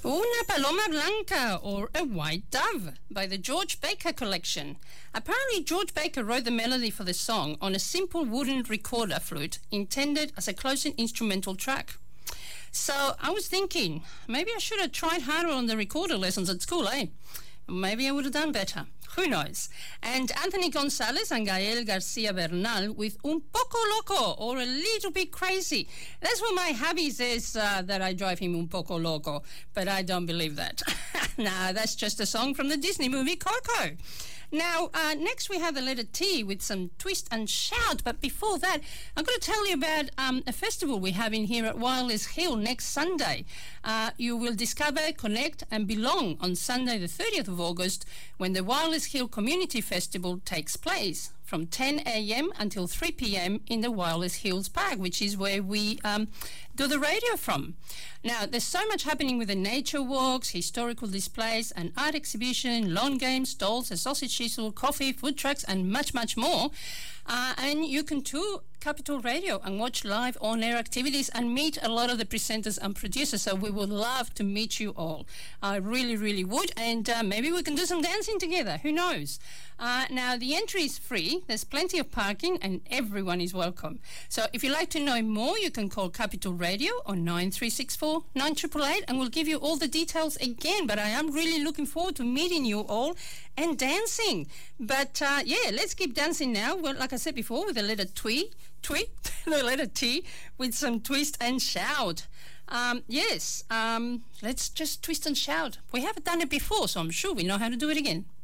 Una Paloma Blanca, or A White Dove, by the George Baker Collection. Apparently, George Baker wrote the melody for the song on a simple wooden recorder flute intended as a closing instrumental track. So I was thinking, maybe I should have tried harder on the recorder lessons at school, eh? Maybe I would have done better. Who knows? And Anthony Gonzalez and Gael Garcia Bernal with Un Poco Loco, or A Little Bit Crazy. That's what my hubby says, that I drive him un poco loco, but I don't believe that. Nah, that's just a song from the Disney movie Coco. Now, next we have the letter T with some twist and shout. But before that, I'm going to tell you about a festival we have in here at Wireless Hill next Sunday. You will discover, connect and belong on Sunday the 30th of August when the Wireless Hill Community Festival takes place from 10 a.m. until 3 p.m. in the Wireless Hills Park, which is where we do the radio from. Now, there's so much happening with the nature walks, historical displays, an art exhibition, lawn games, stalls, a sausage sizzle, coffee, food trucks, and much, much more. And you can tour Capital Radio and watch live on-air activities and meet a lot of the presenters and producers. So we would love to meet you all. I really, really would. And maybe we can do some dancing together. Who knows? Now, the entry is free. There's plenty of parking and everyone is welcome. So if you'd like to know more, you can call Capital Radio on 9364 9888 and we'll give you all the details again. But I am really looking forward to meeting you all and dancing. But yeah, let's keep dancing now. Well, like I said before, with the letter the letter T, with some twist and shout. Yes, let's just twist and shout. We haven't done it before, so I'm sure we know how to do it again.